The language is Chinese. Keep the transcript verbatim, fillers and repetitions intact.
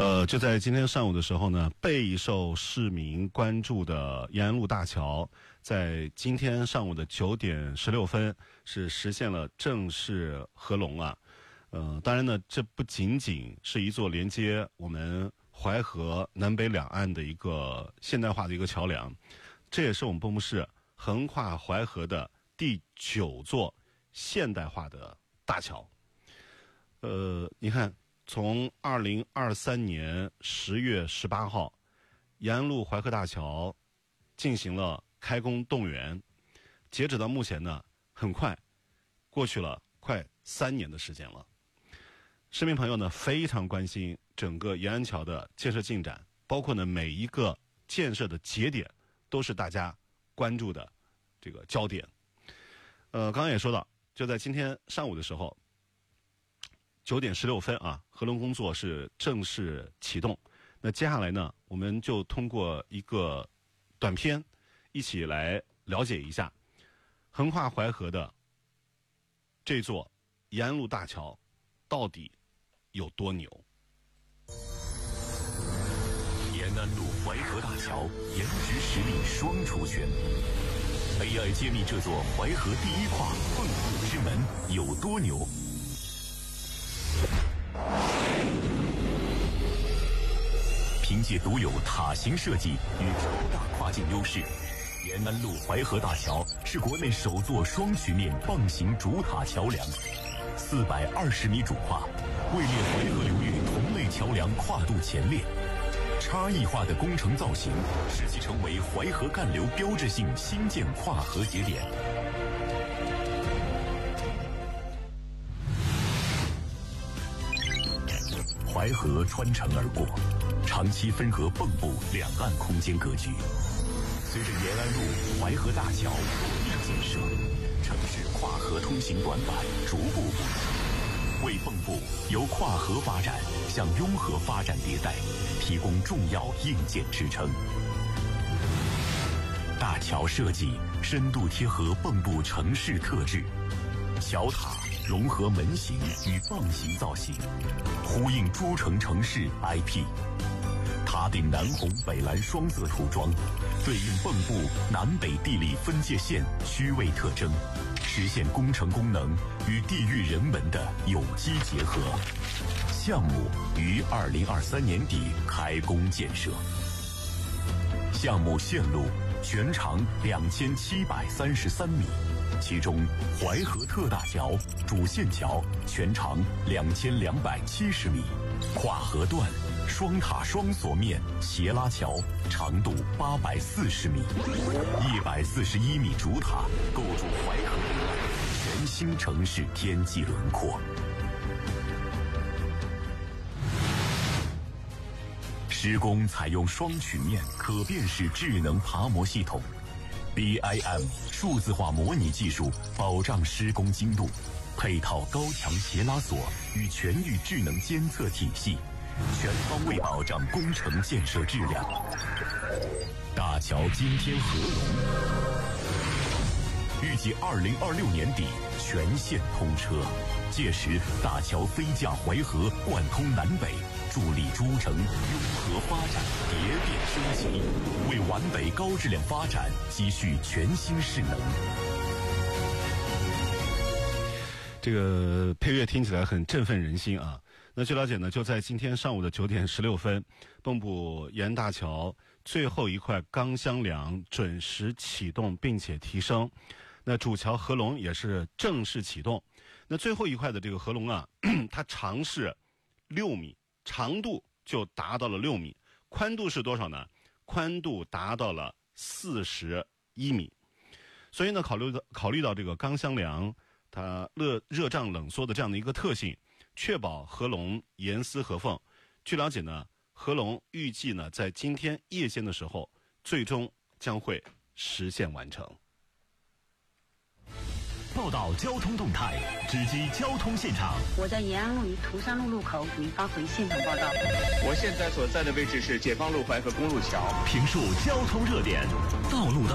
呃，就在今天上午的时候呢，备受市民关注的延安路大桥，在今天上午的九点十六分是实现了正式合龙啊。呃，当然呢，这不仅仅是一座连接我们淮河南北两岸的一个现代化的一个桥梁，这也是我们蚌埠市横跨淮河的第九座现代化的大桥。呃，你看。从二零二三年十月十八号，延安路淮河大桥进行了开工动员，截止到目前呢，很快过去了快三年的时间了。市民朋友呢非常关心整个延安桥的建设进展，包括呢每一个建设的节点都是大家关注的这个焦点。呃，刚刚也说到，就在今天上午的时候。九点十六分啊，合龙工作是正式启动。那接下来呢，我们就通过一个短片，一起来了解一下横跨淮河的这座延安路大桥到底有多牛。 延安路淮河大桥颜值实力双出圈 ，A I 揭秘这座淮河第一跨蚌埠之门有多牛。凭借独有塔形设计与超大跨境优势，延安路淮河大桥是国内首座双曲面棒形主塔桥梁，四百二十米主跨，位列淮河流域同类桥梁跨度前列。差异化的工程造型，使其成为淮河干流标志性新建跨河节点。淮河穿城而过，长期分隔蚌埠两岸空间格局。随着延安路淮河大桥落地建设，城市跨河通行短板逐步补齐，为蚌埠由跨河发展向拥河发展迭代提供重要硬件支撑。大桥设计深度贴合蚌埠城市特质，桥塔融合门形与棒形造型，呼应诸城城市 I P。 塔顶南红北蓝双色涂装，对应蚌埠南北地理分界线区位特征，实现工程功能与地域人文的有机结合。项目于二零二三年底开工建设。项目线路全长两千七百三十三米，其中淮河特大桥主线桥全长两千两百七十米，跨河段双塔双锁面斜拉桥长度八百四十米，一百四十一米主塔构筑淮河全新城市天际轮廓。施工采用双曲面可变式智能爬模系统 B I M 数字化模拟技术，保障施工精度，配套高强斜拉锁与全域智能监测体系，全方位保障工程建设质量。大桥今天合龙，预计二零二六年底全线通车，届时大桥飞架淮河，贯通南北，助力诸城拥河发展迭变升级，为皖北高质量发展积蓄全新势能。 这个配乐听起来很振奋人心啊！那据了解呢，就在今天上午的九点十六分，蚌埠延安大桥最后一块钢箱梁准时启动并且提升，那主桥合龙也是正式启动。那最后一块的这个合龙啊，它长是六米，长度就达到了六米，宽度是多少呢？宽度达到了四十一米。所以呢，考虑到考虑到这个钢箱梁它热热胀冷缩的这样的一个特性，确保合龙严丝合缝。据了解呢，合龙预计呢在今天夜间的时候，最终将会实现完成。 报道交通动态，直击交通现场。 我在延安路与涂山路路口，您发回现场报道。 我现在所在的位置是解放路淮河公路桥。 评述交通热点，道路的